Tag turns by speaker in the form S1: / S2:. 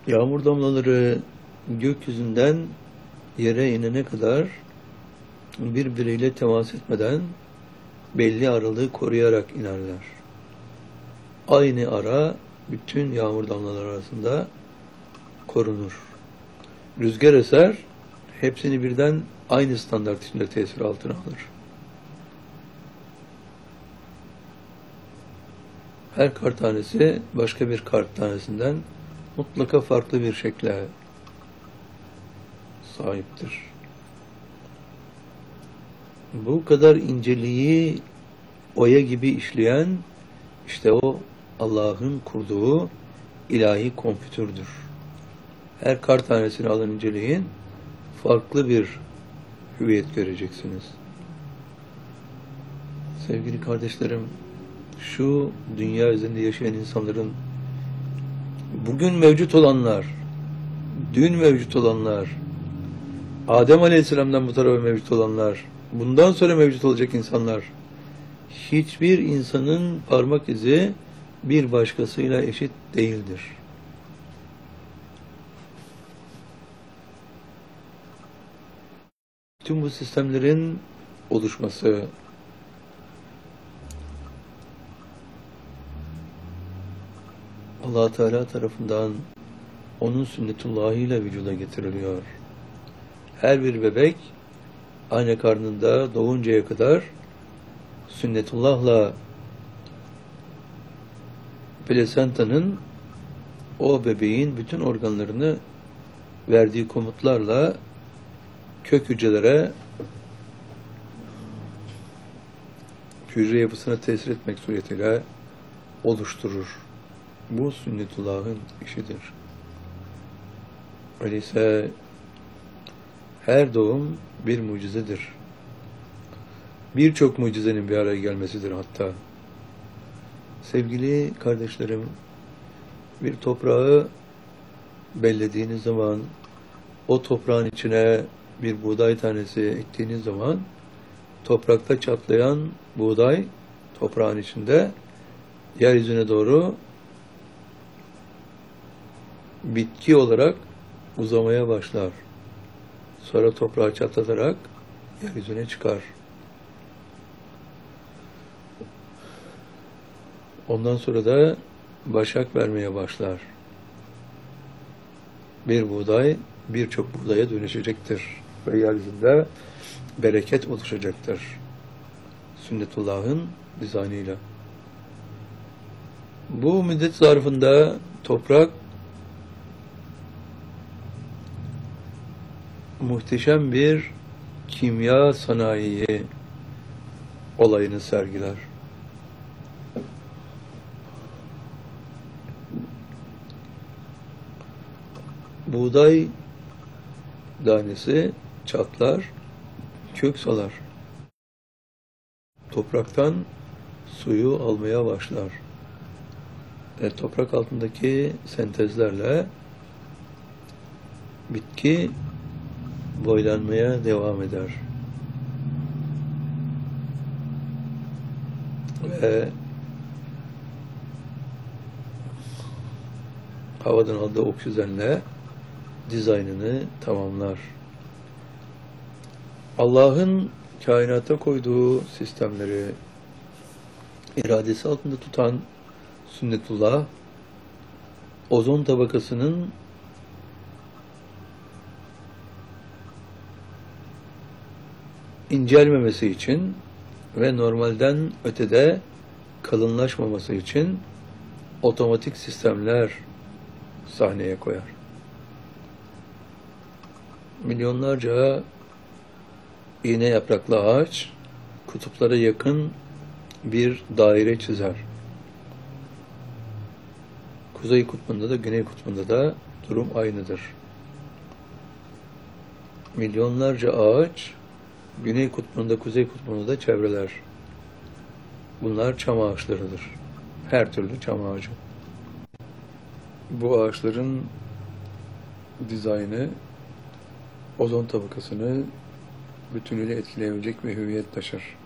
S1: Yağmur damlaları gökyüzünden yere inene kadar birbiriyle temas etmeden belli aralığı koruyarak inerler. Aynı ara bütün yağmur damlaları arasında korunur. Rüzgar eser, hepsini birden aynı standart içinde tesir altına alır. Her kar tanesi başka bir kar tanesinden mutlaka farklı bir şekle sahiptir. Bu kadar inceliği oya gibi işleyen işte o Allah'ın kurduğu ilahi kompütürdür. Her kar tanesini alın inceleyin, farklı bir hüviyet göreceksiniz. Sevgili kardeşlerim, şu dünya üzerinde yaşayan insanların bugün mevcut olanlar, dün mevcut olanlar, Adem Aleyhisselam'dan bu tarafa mevcut olanlar, bundan sonra mevcut olacak insanlar, hiçbir insanın parmak izi bir başkasıyla eşit değildir. Tüm bu sistemlerin oluşması, Allah Teala tarafından onun sünnetullahıyla vücuda getiriliyor. Her bir bebek anne karnında doğuncaya kadar sünnetullahla plasentanın o bebeğin bütün organlarını verdiği komutlarla kök hücrelere hücre yapısına tesir etmek suretiyle oluşturur. Bu sünnetullah'ın işidir. Öyleyse her doğum bir mucizedir. Birçok mucizenin bir araya gelmesidir hatta. Sevgili kardeşlerim, bir toprağı bellediğiniz zaman, o toprağın içine bir buğday tanesi ektiğiniz zaman, toprakta çatlayan buğday toprağın içinde yeryüzüne doğru bitki olarak uzamaya başlar. Sonra toprağı çatlatarak yeryüzüne çıkar. Ondan sonra da başak vermeye başlar. Bir buğday birçok buğdaya dönüşecektir. Ve yeryüzünde bereket oluşacaktır. Sünnetullah'ın dizaynıyla. Bu müddet zarfında toprak muhteşem bir kimya sanayi olayını sergiler. Buğday tanesi çatlar, kök salar. Topraktan suyu almaya başlar. Toprak altındaki sentezlerle bitki boylanmaya devam eder. Ve havadan aldığı oksijenle dizaynını tamamlar. Allah'ın kainata koyduğu sistemleri iradesi altında tutan sünnetullah, ozon tabakasının incelmemesi için ve normalden ötede kalınlaşmaması için otomatik sistemler sahneye koyar. Milyonlarca iğne yapraklı ağaç kutuplara yakın bir daire çizer. Kuzey kutbunda da güney kutbunda da durum aynıdır. Milyonlarca ağaç güney kutbunda, kuzey kutbunda da çevreler. Bunlar çam ağaçlarıdır. Her türlü çam ağacı. Bu ağaçların dizaynı ozon tabakasını bütünüyle etkileyebilecek bir hüviyet taşır.